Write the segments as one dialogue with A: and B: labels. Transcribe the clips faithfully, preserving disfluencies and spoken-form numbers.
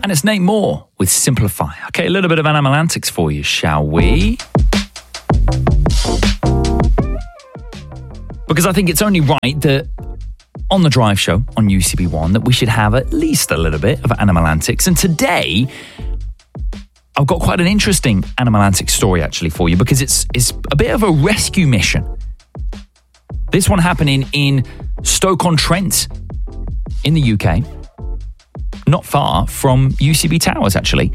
A: And it's Nate Moore with Simplify. Okay, a little bit of animal antics for you, shall we? Because I think it's only right that on the Drive Show on U C B one that we should have at least a little bit of animal antics. And today, I've got quite an interesting animal antics story actually for you because it's, it's a bit of a rescue mission. This one happening in Stoke-on-Trent in the U K. Not far from U C B Towers, actually,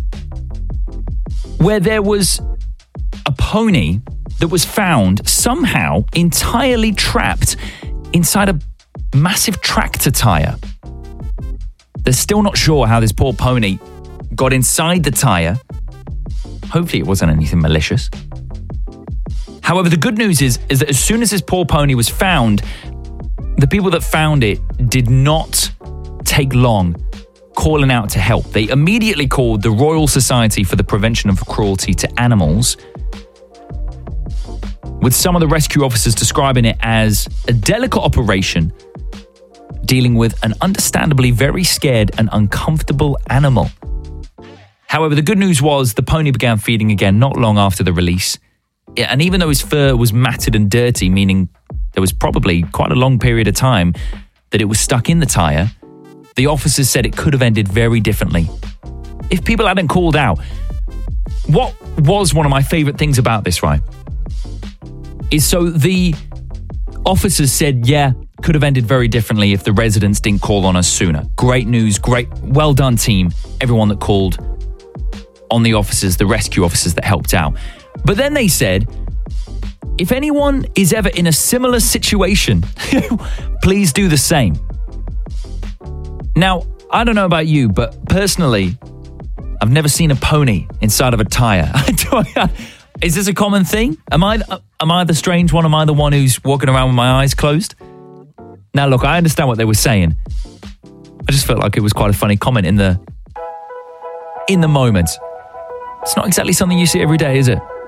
A: where there was a pony that was found somehow entirely trapped inside a massive tractor tyre. They're still not sure how this poor pony got inside the tyre. Hopefully it wasn't anything malicious. However, the good news is, is that as soon as this poor pony was found, the people that found it did not take long calling out to help. They immediately called the Royal Society for the Prevention of Cruelty to Animals, with some of the rescue officers describing it as a delicate operation dealing with an understandably very scared and uncomfortable animal. However, the good news was the pony began feeding again not long after the release. And even though his fur was matted and dirty, meaning there was probably quite a long period of time that it was stuck in the tyre, the officers said it could have ended very differently if people hadn't called out. What was one of my favourite things about this, right, is so the officers said, yeah, could have ended very differently if the residents didn't call on us sooner. Great news, great, well done team, everyone that called on the officers, the rescue officers that helped out. But then they said, if anyone is ever in a similar situation, please do the same. Now, I don't know about you, but personally, I've never seen a pony inside of a tyre. Is this a common thing? Am I am I the strange one? Am I the one who's walking around with my eyes closed? Now, look, I understand what they were saying. I just felt like it was quite a funny comment in the in the moment. It's not exactly something you see every day, is it?